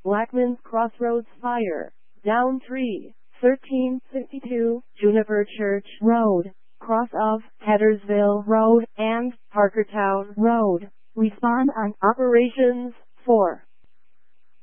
Blackman's Crossroads Fire, Down 3, 1352, Juniper Church Road, cross of Hattersville Road and Parkertown Road. Respond on Operations 4.